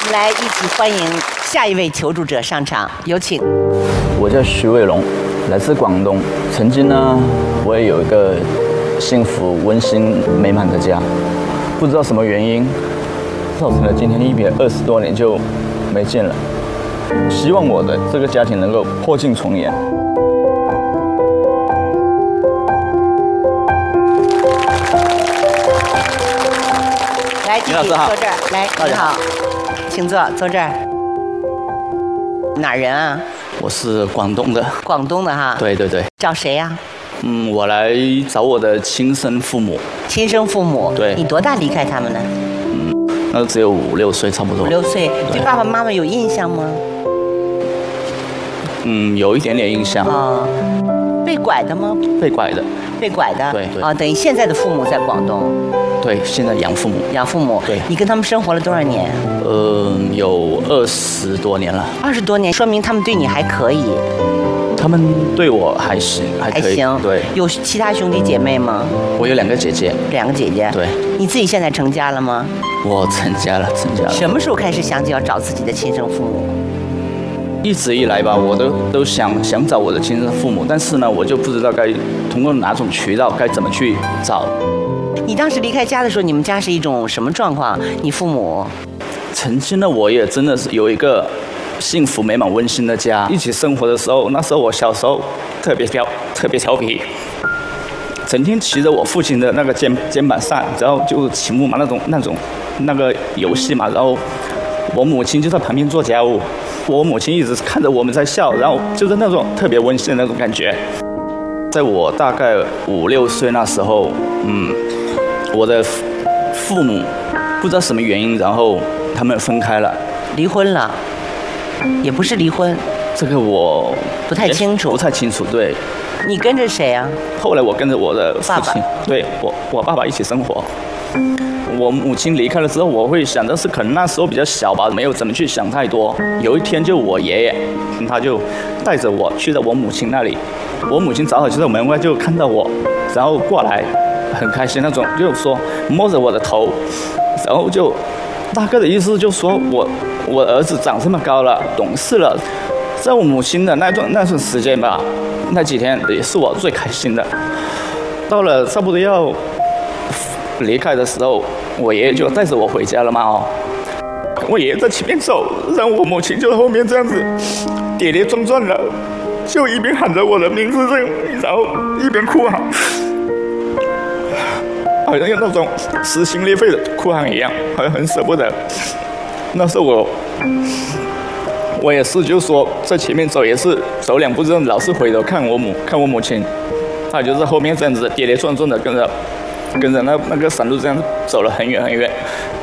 们来一起欢迎下一位求助者上场，有请。 我叫徐伟龙，来自广东。曾经呢，我也有一个幸福、温馨、美满的家，不知道什么原因，造成了今天120多年就没见了。希望我的这个家庭能够破镜重圆。 来，弟弟坐这儿。来，你好，请坐，坐这儿。哪儿人啊？ 我是广东的。 广东的哈。 对对对。 找谁呀？ 我来找我的亲生父母。 亲生父母。 对。 你多大离开他们呢？ 那只有5、6岁差不多。 5、6岁，对爸爸妈妈有印象吗？ 有一点点印象。 啊，被拐的吗？ 被拐的。 被拐的。 对对。 啊，等于现在的父母在广东。 对，现在养父母。 养父母。 对。 你跟他们生活了多少年？ 有20多年了。 20多年，说明他们对你还可以。 他们对我还行，还可以。 还行。 对。 有其他兄弟姐妹吗？ 我有2个姐姐。 2个姐姐。 对。 你自己现在成家了吗？ 我成家了。 什么时候开始想起要找自己的亲生父母？ 一直以来吧，我都想找我的亲生父母，但是呢，我就不知道该通过哪种渠道，该怎么去找。 你当时离开家的时候，你们家是一种什么状况？你父母？ 曾经的我也真的是有一个幸福美满温馨的家，一起生活的时候，那时候我小时候特别调皮，整天骑着我父亲的那个肩膀上，然后就骑木马那个游戏嘛，然后我母亲就在旁边做家务，我母亲一直看着我们在笑，然后就是那种特别温馨的那种感觉。在我大概5、6岁那时候，我的父母不知道什么原因，然后他们分开了， 离婚了，也不是离婚， 这个我不太清楚。 对。 你跟着谁啊？ 后来我跟着我的父亲， 爸爸。 对，我爸爸一起生活。我母亲离开了之后，我会想的是，可能那时候比较小吧，没有怎么去想太多。有一天，就我爷爷，他就带着我去了我母亲那里。我母亲正好就在门外就看到我，然后过来，很开心那种，就说摸着我的头，然后就大概的意思就说我儿子长这么高了，懂事了。在我母亲的那段时间吧，那几天也是我最开心的。到了差不多要离开的时候，我爷爷就带着我回家了嘛。我爷爷在前面走，让我母亲就在后面这样子跌跌撞撞的，就一边喊着我的名字，然后一边哭喊，好像有那种撕心裂肺的哭喊一样，好像很舍不得。那时候我也是，就是说在前面走也是走2步之后，老是回头看我母亲，她就在后面这样子跌跌撞撞的跟着那个山路这样走了很远很远。